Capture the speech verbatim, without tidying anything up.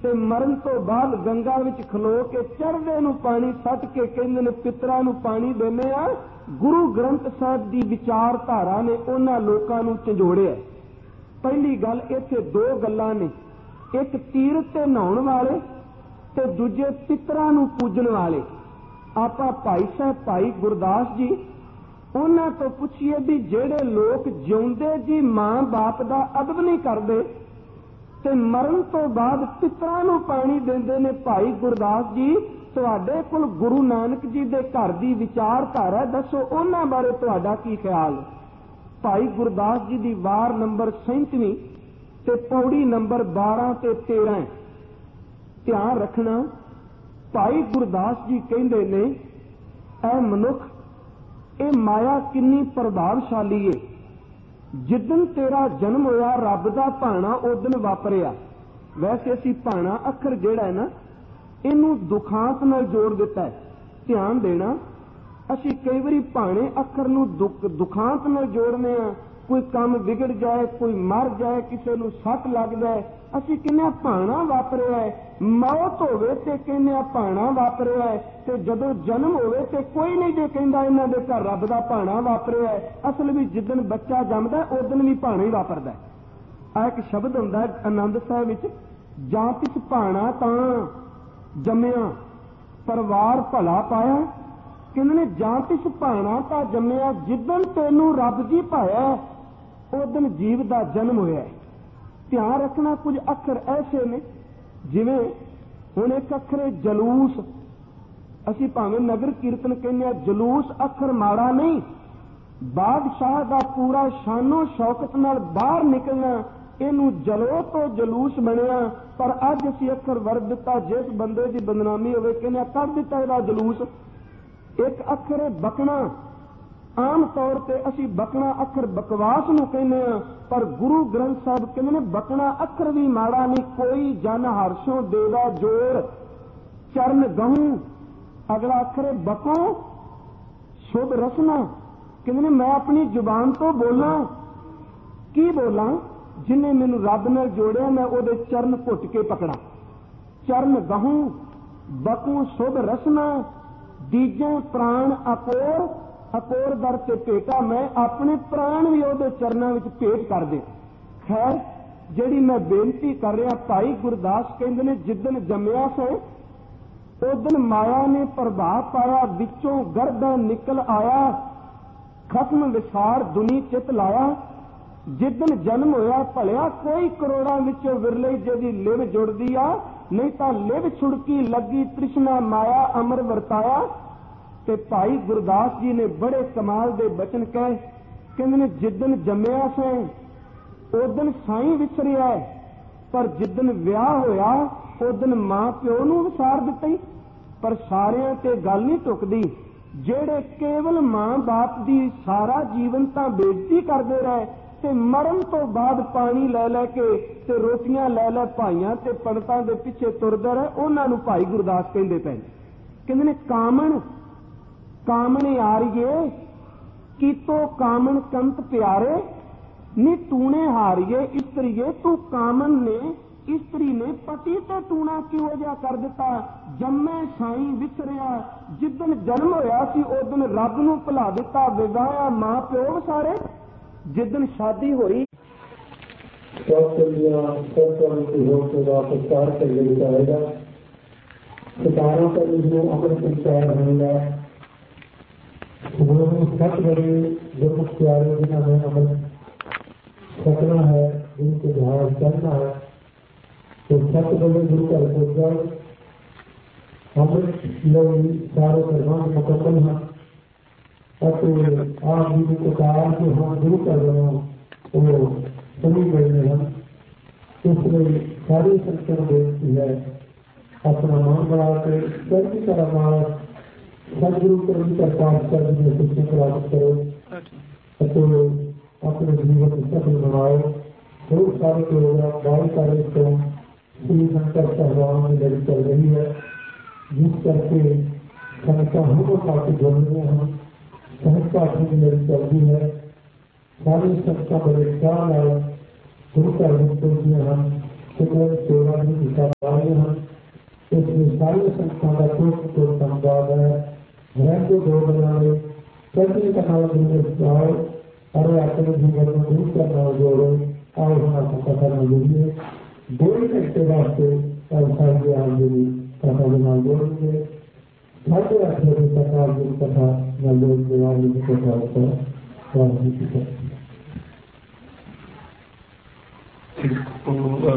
ते मरण तो बाद गंगा विच खलो के चढ़दे नूं पानी सट के कहंदे ने पितरां नूं पानी देने आ। गुरु ग्रंथ साहिब की विचारधारा ने उन्हां लोकां नूं झंजोड़िया। पहली गल इत्थे दो गल्लां ने, एक तीरथ ते नहाउण वाले ते दूजे पितरां नूं पूजण वाले। आपां भाई साहब भाई गुरदास जी उन्हां तो पुछिए भी जेड़े लोग जिउंदे जी मां बाप दा अदब नहीं करदे ते मरण तो बाद पितरां नूं पानी देंदे ने, भाई गुरदास जी तुहाडे कोल गुरु नानक जी दे घर दी विचारधारा दसो, उन्हां बारे तुहाडा की ख्याल? भाई गुरदास जी दी वार नंबर सैंतीवीं ते पौड़ी नंबर बारह ते तेरह। ध्यान रखना, भाई गुरदास जी कहंदे ने ऐ मनुख ये माया किन्नी प्रभावशाली है। जिदन तेरा जन्म होया रब दा भाणा उदन वापरिया। वैसे असी भाणा अखर जिहड़ा है ना इनू दुखांत नाल जोड़ दिता है। ध्यान देना, असी कई बारी भाणे अखर नू दुख दुखांत नाल जोड़ने आ। कोई काम बिगड़ जाए, कोई मर जाए, किसी नू सट लग जाए, असी कहने भाणा वापरिया है। मौत होवे ते कहने भाणा वापरिया है, ते जदों जन्म होवे ते कोई नहीं जे कहंदा इन्हां दे घर रब दा भाणा वापरिया है। असल भी जिदन बच्चा जमदा उदन भी भाणा ही वापरदा है। आ एक शब्द हुंदा है आनंद साहिब विच, जां तिस भाणा तां जम्मिया परिवार भला पाया। कहंदे ने जां तिस भाणा तां जम्मिया जिदन तैनूं रब जी पाया उदन जीव दा जन्म होया है। ध्यान रखना, कुछ अखर ऐसे ने जिवें हुण एक अखर है जलूस। असी भावें नगर कीर्तन कहने जलूस अखर माड़ा नहीं। बादशाह दा पूरा शानो शौकत नाल बाहर निकलना इनू जलो तो जलूस बनिया। पर अज असी अखर वरत दिता, जिस बंदे की बदनामी होवे कहने कर दिता इहदा जलूस। एक अखर है बकना। आम तौर पर असी बकना अखर बकवास नूं कहने आ, पर गुरु ग्रंथ साहिब कहंदे ने बकना अखर भी माड़ा नहीं। कोई जन हर्षों देवा जोर चरण गहूं। अगला अखर है बको शुभ रसना। कहंदे ने मैं अपनी जुबान तो बोला की बोला, जिन्हें मैनू रब नाल जोड़िया मैं ओदे चरण घुट के पकड़ा। चरण गहूं बकू शुभ रसना दीजे प्राण अकोर। अकोर दर ते भेटा मैं अपने प्राण भी ओदे चरनां विच भेट कर दे। खैर जिहड़ी मैं बेनती कर रहा, भाई गुरदास कहंदे ने जिदन जम्मिया से उदन माया ने प्रभाव पाया, विचों गर्दा निकल आया, खत्म विसार दुनी चित लाया। जिदन जन्म होया भलिया कोई करोड़ां विचों विरले जिहदी लिव जुड़दी आ, नहीं तां लिव छुड़की लगी तृष्णा माया अमर वरताया। ते भाई गुरदास जी ने बड़े कमाल दे बचन कहे, कहंदे ने जिदन जम्मिया से उदन साईं विसरिया, पर जिदन विआह होया उदन मां प्यो नूं विसार दिता ही। पर सारियां ते गल नहीं टुकदी, जेड़े केवल मां बाप दी सारा जीवन तां बेइज्जती करदे रहे ते मरण तो बाद पानी लै लै के ते रोटियां लै लै भाइयां ते पंडितां दे पिछे तुरदे रहे, उन्हां नूं भाई गुरदास कहंदे पए। कहंदे ने कामण कामण यारिए की तो कामण कंत प्यारे, नी तूने हारिए स्त्रीए तू कामन ने स्त्री ने पति ते टूना क्यों जा कर दिता। जम्मे साईं विसरिया, जिदन जन्म होया सी उदन रब नूं भुला दिता। विवाह मां प्यो सारे जिदन शादी हुई सितारों पर अमृत संचार होगा। सत बड़े गुरमुख प्यारे जिन्होंने अमृत सपना है, जिनके जहाज चलना है, तो सत बड़े गुरु घर को जाओ। अमृत लोग सारे धर्म मुकम्मल हैं। आप जी को कहा कि हम गुरु कर रहे हैं वो सभी बड़े हैं, इसलिए सारी संस्कृत बेचती है। अपना मन बना के सभी तरह मानस सदगुरु को उनका पाठ कर शिक्षा प्राप्त करो, तो अपने जीवन में सफल बनाओ। बहुत सारे प्रोग्राम बहुत सारे तो श्री शंकर सहवान में लड़ी चल रही है, जिस करके संस्था हम काफी जरूरी है। संस्था की लड़ी चल रही है, सारी संस्था बड़े ख्याल आए गुरु का हम सेवा भी दिखा पाए हैं। सारे संस्थाओं का कोट को धन्यवाद है। रहते दो बनाने प्रति कथा दिन और अपने जीवन में दूर करना जोड़े और हमारा कथा में जुड़िए। दो घंटे वास्ते और सारे आदमी कथा बना जोड़ेंगे। साढ़े आठ बजे तक आदमी कथा न जोड़ने वाली कथा होता है।